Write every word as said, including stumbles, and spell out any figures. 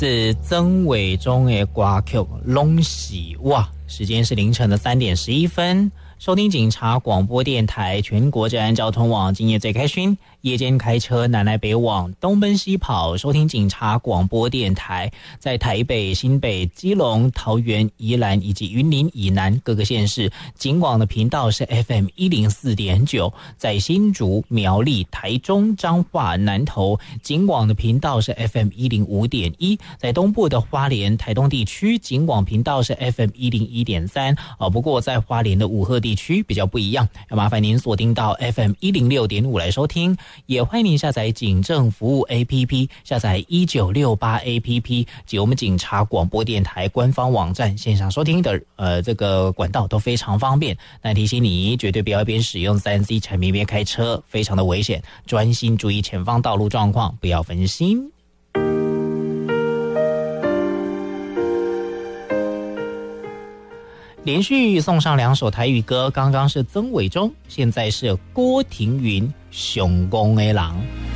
是曾伟忠的歌曲《拢是我》，时间是凌晨的三点十一分。收听警察广播电台全国治安交通网，今夜最开心。夜间开车南来北往，东奔西跑，收听警察广播电台，在台北、新北、基隆、桃园、宜兰以及云林以南各个县市，警广的频道是 F M 一零四点九，在新竹、苗栗、台中、彰化、南投，警广的频道是 F M 一零五点一，在东部的花莲、台东地区，警广频道是 F M 一零一点三，哦，不过在花莲的武鹤地区比较不一样，要麻烦您锁定到 F M 一零六点五来收听。也欢迎您下载警政服务 A P P， 下载一九六八 A P P 及我们警察广播电台官方网站，线上收听的呃这个管道都非常方便。但提醒你，绝对不要一边使用 三 C 产品一边开车，非常的危险，专心注意前方道路状况，不要分心。连续送上两首台语歌，刚刚是曾伟忠，现在是郭庭云，熊公的人。